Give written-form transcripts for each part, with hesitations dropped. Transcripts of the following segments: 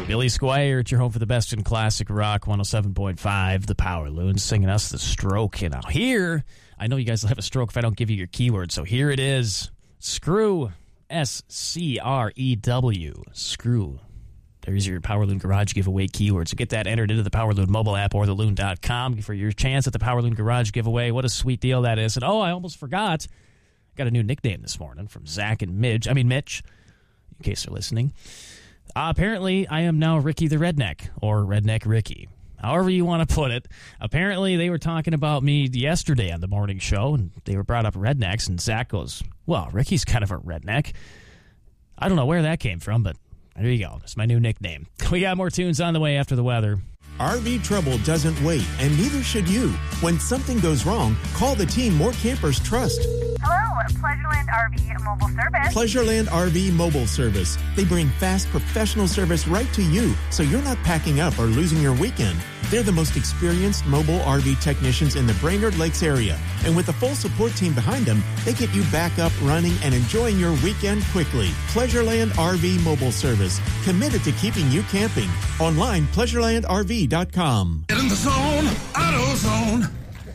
Billy Squier at your home for the best in classic rock, 107.5, the Power Loon, singing us The Stroke. And now here, I know you guys will have a stroke if I don't give you your keyword, so here it is. Screw, S-C-R-E-W, screw. There's your Power Loon Garage giveaway keyword. So get that entered into the Power Loon mobile app or theloon.com for your chance at the Power Loon Garage giveaway. What a sweet deal that is. And I almost forgot. Got a new nickname this morning from Zach and Mitch, in case they're listening. Apparently, I am now Ricky the Redneck, or Redneck Ricky. However you want to put it. Apparently, they were talking about me yesterday on the morning show, and they were brought up rednecks, and Zach goes, well, Ricky's kind of a redneck. I don't know where that came from, but there you go. That's my new nickname. We got more tunes on the way after the weather. RV trouble doesn't wait, and neither should you. When something goes wrong, call the team more campers trust. Hello, Pleasureland RV Mobile Service. Pleasureland RV Mobile Service. They bring fast, professional service right to you, so you're not packing up or losing your weekend. They're the most experienced mobile RV technicians in the Brainerd Lakes area. And with a full support team behind them, they get you back up, running, and enjoying your weekend quickly. Pleasureland RV Mobile Service. Committed to keeping you camping. Online, pleasurelandrv.com. Get in the zone, AutoZone.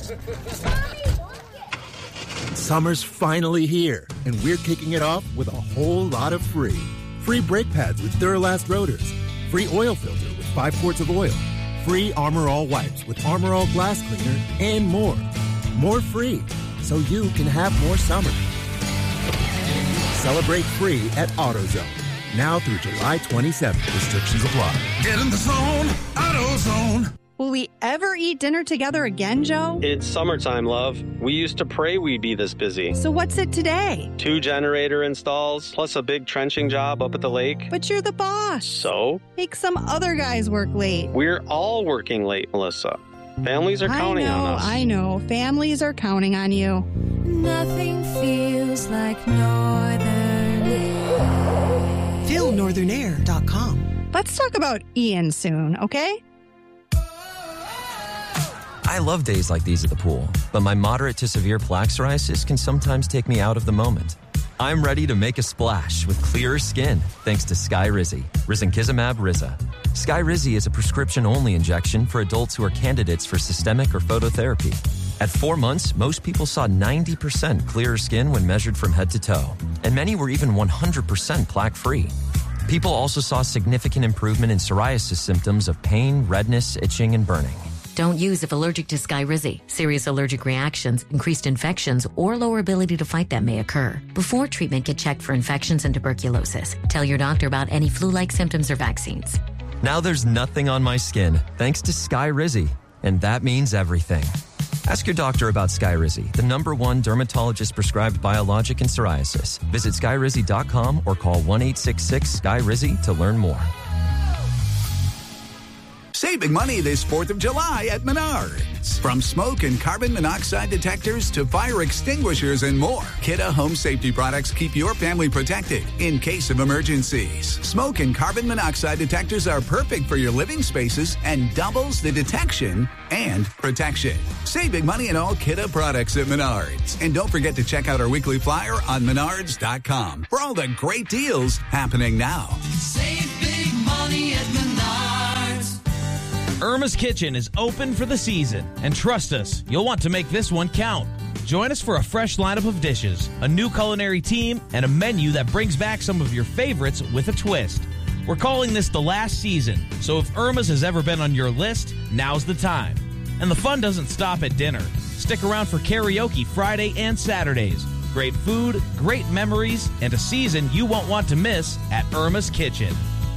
Summer's finally here, and we're kicking it off with a whole lot of free. Free brake pads with Duralast rotors. Free oil filter with 5 quarts of oil. Free Armor All wipes with Armor All glass cleaner, and more. More free, so you can have more summer. Celebrate free at AutoZone. Now through July 27th. Restrictions apply. Get in the zone, AutoZone. Will we ever eat dinner together again, Joe? It's summertime, love. We used to pray we'd be this busy. So what's it today? 2 generator installs, plus a big trenching job up at the lake. But you're the boss. So? Make some other guys work late. We're all working late, Melissa. Families are counting on us. I know. Families are counting on you. Nothing feels like Northern Air. FeelNorthernAir.com. Let's talk about Ian soon, okay? I love days like these at the pool, but my moderate to severe plaque psoriasis can sometimes take me out of the moment. I'm ready to make a splash with clearer skin thanks to Skyrizi, Risankizumab Riza. Skyrizi is a prescription-only injection for adults who are candidates for systemic or phototherapy. At 4 months, most people saw 90% clearer skin when measured from head to toe, and many were even 100% plaque-free. People also saw significant improvement in psoriasis symptoms of pain, redness, itching, and burning. Don't use if allergic to Skyrizi. Serious allergic reactions, increased infections, or lower ability to fight them may occur. Before treatment, get checked for infections and tuberculosis. Tell your doctor about any flu-like symptoms or vaccines. Now there's nothing on my skin thanks to Skyrizi, and that means everything. Ask your doctor about Skyrizi, the #1 dermatologist-prescribed biologic in psoriasis. Visit Skyrizi.com or call 1-866-SKYRIZI to learn more. Save big money this 4th of July at Menards. From smoke and carbon monoxide detectors to fire extinguishers and more, Kidde Home Safety products keep your family protected in case of emergencies. Smoke and carbon monoxide detectors are perfect for your living spaces and doubles the detection and protection. Save big money in all Kidde products at Menards. And don't forget to check out our weekly flyer on Menards.com for all the great deals happening now. Save big money at Menards. Irma's Kitchen is open for the season, and trust us, you'll want to make this one count. Join us for a fresh lineup of dishes, a new culinary team, and a menu that brings back some of your favorites with a twist. We're calling this the last season, so if Irma's has ever been on your list, now's the time. And the fun doesn't stop at dinner. Stick around for karaoke Friday and Saturdays. Great food, great memories, and a season you won't want to miss at Irma's Kitchen.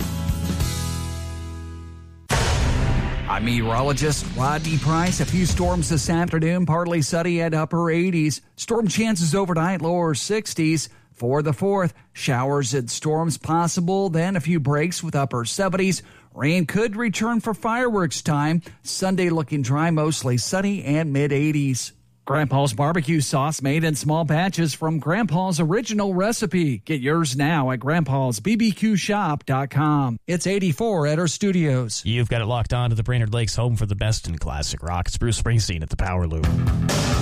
I'm meteorologist Rodney Price. A few storms this afternoon, partly sunny at upper 80s. Storm chances overnight, lower 60s. For the 4th, showers and storms possible, then a few breaks with upper 70s. Rain could return for fireworks time. Sunday looking dry, mostly sunny and mid-80s. Grandpa's barbecue sauce made in small batches from Grandpa's original recipe. Get yours now at grandpa'sbbqshop.com. It's 84 at our studios. You've got it locked on to the Brainerd Lakes home for the best in classic rock. It's Bruce Springsteen at the Power Loop.